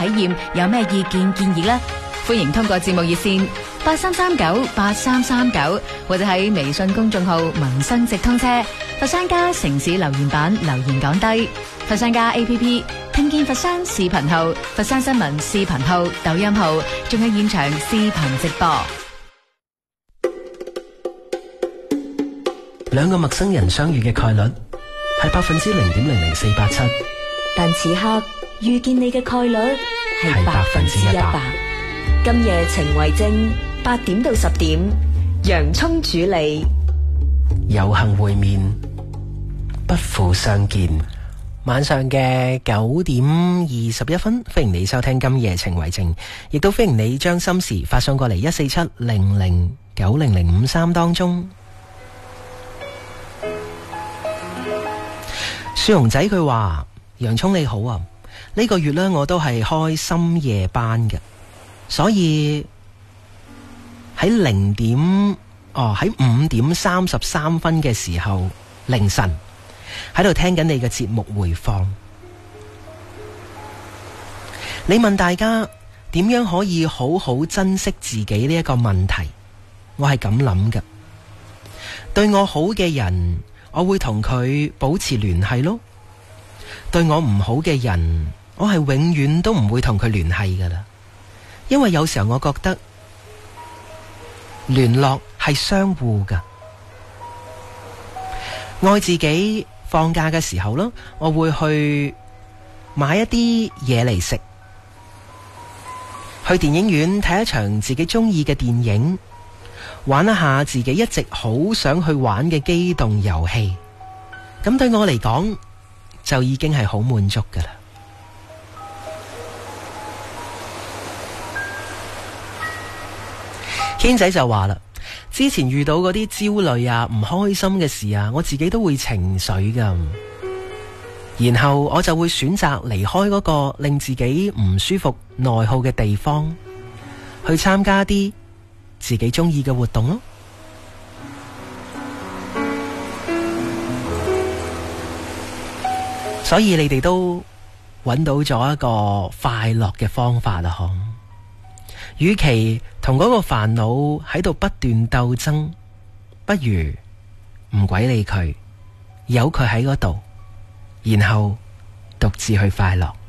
體驗有咩意見建議呢？歡迎通過節目熱線83398339，或者喺微信公眾號民生直通車佛山家城市留言板留言講低。佛山家 APP 聽見佛山視頻號、佛山新聞視頻號、抖音號，仲有現場視頻直播。 兩個陌生人相遇嘅概率係0.00487， 但此刻遇見你嘅概率係100%。今夜情為證，8點到10點，洋蔥主理。 有幸會面，不負相見。晚上嘅9:21，歡迎你收聽今夜情為證，亦都歡迎你將心事發送過嚟14700900553當中。雪紅仔佢話：洋蔥你好啊，呢個月呢，我都係開深夜班嘅，所以喺5:33嘅時候凌晨喺度聽緊你嘅節目回放。你問大家點樣可以好好珍惜自己呢一個問題，我係咁諗嘅。對我好嘅人，我會同佢保持聯繫咯。對我唔好嘅人，我係永遠都唔會同佢聯繫噶啦。因為有時候我覺得聯絡係相互噶。愛自己，放假嘅時候咯，我會去買一啲嘢嚟食，去電影院睇一場自己中意嘅電影，玩一下自己一直好想去玩嘅機動遊戲。咁對我嚟講就已經係好滿足噶啦。軒仔就話啦，之前遇到嗰啲焦慮啊、唔開心嘅事啊，我自己都會情緒噶，然後我就會選擇離開嗰個令自己唔舒服、內耗嘅地方，去參加啲自己中意嘅活動咯。所以你哋都揾到咗一個快樂嘅方法啦，嗬？與其同嗰個煩惱喺度不斷鬥爭，不如唔鬼理佢，由佢喺嗰度，然後獨自去快樂。